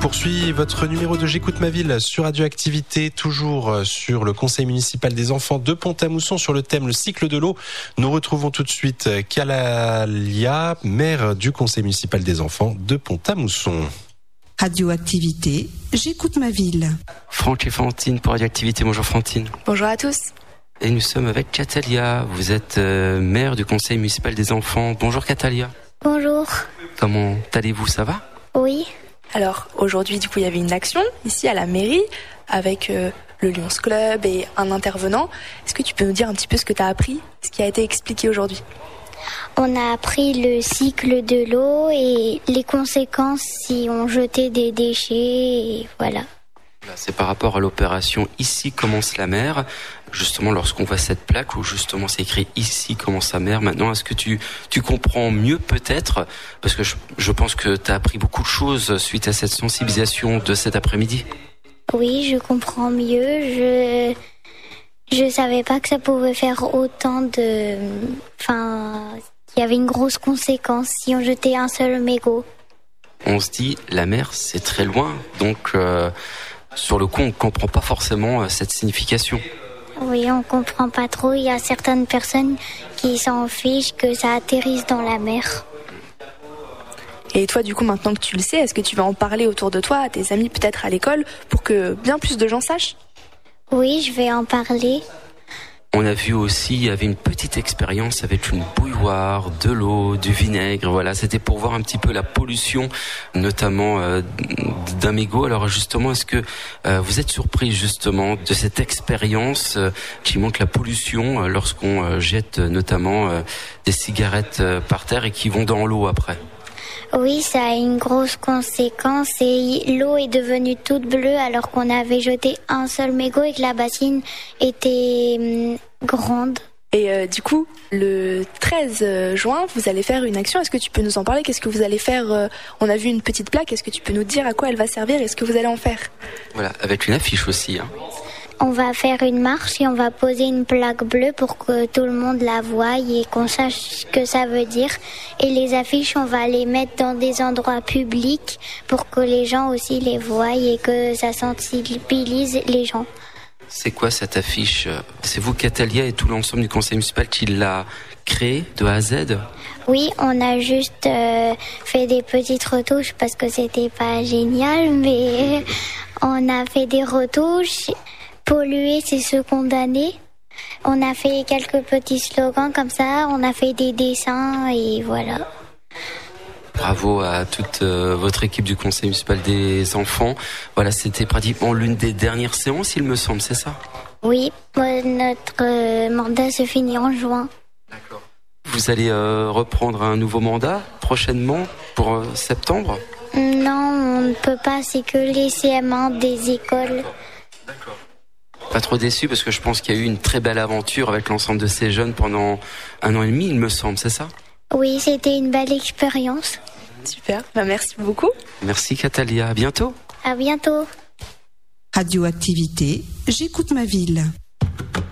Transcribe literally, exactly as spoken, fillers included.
poursuit votre numéro de J'écoute ma ville sur Radioactivité, toujours sur le conseil municipal des enfants de Pont-à-Mousson sur le thème le cycle de l'eau. Nous retrouvons tout de suite Kalalia, maire du conseil municipal des enfants de Pont-à-Mousson. Radioactivité, J'écoute ma ville. Franck et Fantine pour Radioactivité. Bonjour Fantine. Bonjour à tous. Et nous sommes avec Katalia. Vous êtes euh, maire du conseil municipal des enfants. Bonjour Katalia. Bonjour. Comment allez-vous, ça va ? Oui. Alors aujourd'hui, du coup, il y avait une action ici à la mairie avec euh, le Lions Club et un intervenant. Est-ce que tu peux nous dire un petit peu ce que tu as appris, ce qui a été expliqué aujourd'hui ? On a appris le cycle de l'eau et les conséquences si on jetait des déchets et voilà. C'est par rapport à l'opération Ici commence la mer. Justement, lorsqu'on voit cette plaque où justement c'est écrit Ici commence la mer. Maintenant, est-ce que tu, tu comprends mieux peut-être ? Parce que je, je pense que tu as appris beaucoup de choses suite à cette sensibilisation de cet après-midi. Oui, je comprends mieux. Je je savais pas que ça pouvait faire autant de... Enfin, il y avait une grosse conséquence si on jetait un seul mégot. On se dit, la mer, c'est très loin. Donc... Euh, Sur le coup, on ne comprend pas forcément cette signification. Oui, on ne comprend pas trop. Il y a certaines personnes qui s'en fichent que ça atterrisse dans la mer. Et toi, du coup, maintenant que tu le sais, est-ce que tu vas en parler autour de toi, à tes amis, peut-être à l'école, pour que bien plus de gens sachent ? Oui, je vais en parler. On a vu aussi, il y avait une petite expérience avec une bouilloire, de l'eau, du vinaigre. Voilà, c'était pour voir un petit peu la pollution, notamment euh, d'un mégot. Alors justement, est-ce que euh, vous êtes surpris justement de cette expérience euh, qui montre la pollution euh, lorsqu'on euh, jette euh, notamment euh, des cigarettes euh, par terre et qui vont dans l'eau après ? Oui, ça a une grosse conséquence et l'eau est devenue toute bleue alors qu'on avait jeté un seul mégot et que la bassine était hum, grande. Et euh, du coup, le treize juin, vous allez faire une action. Est-ce que tu peux nous en parler ? Qu'est-ce que vous allez faire ? euh, On a vu une petite plaque. Est-ce que tu peux nous dire à quoi elle va servir et ce que vous allez en faire ? Voilà, avec une affiche aussi, hein. On va faire une marche et on va poser une plaque bleue pour que tout le monde la voie et qu'on sache ce que ça veut dire. Et les affiches, on va les mettre dans des endroits publics pour que les gens aussi les voient et que ça sensibilise les gens. C'est quoi cette affiche ? C'est vous, Katalia, et tout l'ensemble du conseil municipal qui l'a créée de A à Z ? Oui, on a juste euh, fait des petites retouches parce que c'était pas génial, mais on a fait des retouches. Polluer, c'est se condamner. On a fait quelques petits slogans comme ça, on a fait des dessins et voilà. Bravo à toute euh, votre équipe du conseil municipal des enfants. Voilà, c'était pratiquement l'une des dernières séances, il me semble, c'est ça ? Oui, euh, notre euh, mandat se finit en juin. D'accord. Vous allez euh, reprendre un nouveau mandat prochainement pour euh, septembre ? Non, on ne peut pas, c'est que les C M un des écoles. D'accord. Pas trop déçu parce que je pense qu'il y a eu une très belle aventure avec l'ensemble de ces jeunes pendant un an et demi, il me semble, c'est ça ? Oui, c'était une belle expérience. Super, bah, merci beaucoup. Merci Katalia, à bientôt. À bientôt. Radioactivité, J'écoute ma ville.